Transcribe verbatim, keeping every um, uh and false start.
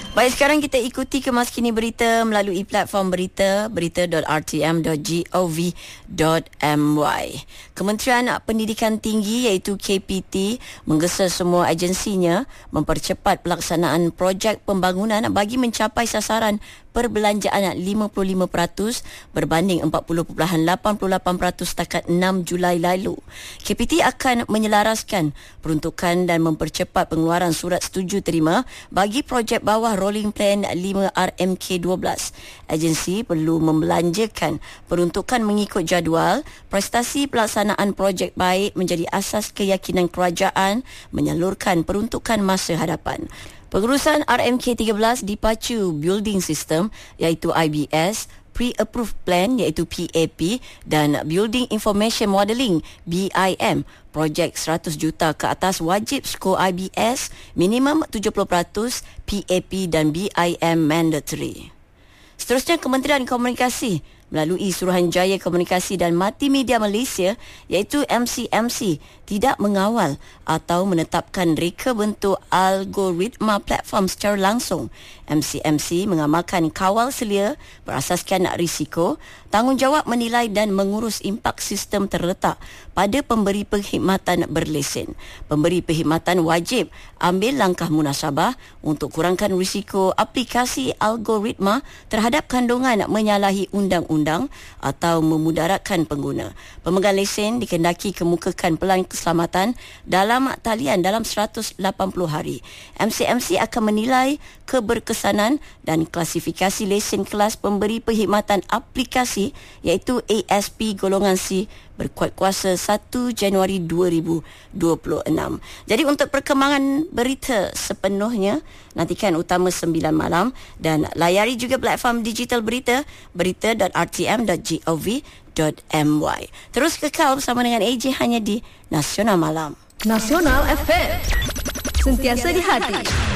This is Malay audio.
Baik, sekarang kita ikuti kemas kini berita melalui platform berita berita dot r t m dot gov dot m y. Kementerian Pendidikan Tinggi iaitu K P T menggesa semua agensinya mempercepat pelaksanaan projek pembangunan bagi mencapai sasaran perbelanjaan lima puluh lima peratus berbanding empat puluh perpuluhan lapan puluh lapan peratus setakat enam Julai lalu. K P T akan menyelaraskan peruntukan dan mempercepat pengeluaran surat setuju terima bagi projek bawah Rolling Plan lima R M K dua belas. Agensi perlu membelanjakan peruntukan mengikut jadual. Prestasi pelaksanaan projek baik menjadi asas keyakinan kerajaan menyalurkan peruntukan masa hadapan. Pengurusan R M K tiga belas dipacu Building System iaitu I B S, Pre-Approved Plan iaitu P A P dan Building Information Modelling B I M. Projek seratus juta ke atas wajib skor I B S, minimum tujuh puluh peratus, P A P dan B I M mandatory. Seterusnya, Kementerian Komunikasi melalui Suruhanjaya Komunikasi dan Multimedia Malaysia iaitu M C M C tidak mengawal atau menetapkan reka bentuk algoritma platform secara langsung. M C M C mengamalkan kawal selia berasaskan risiko, tanggungjawab menilai dan mengurus impak sistem terletak pada pemberi perkhidmatan berlesen. Pemberi perkhidmatan wajib ambil langkah munasabah untuk kurangkan risiko aplikasi algoritma terhadap kandungan menyalahi undang-undang atau memudaratkan pengguna. Pemegang lesen dikendaki kemukakan pelan keselamatan dalam talian dalam seratus lapan puluh hari. M C M C akan menilai keberkesanan dan klasifikasi lesen kelas pemberi perkhidmatan aplikasi iaitu A S P golongan C berkuat kuasa satu Januari dua ribu dua puluh enam. Jadi untuk perkembangan berita sepenuhnya nantikan Utama sembilan malam dan layari juga platform digital berita berita dot r t m dot gov dot m y. Terus kekal bersama dengan A J hanya di Nasional Malam. Nasional F M, sentiasa di hati.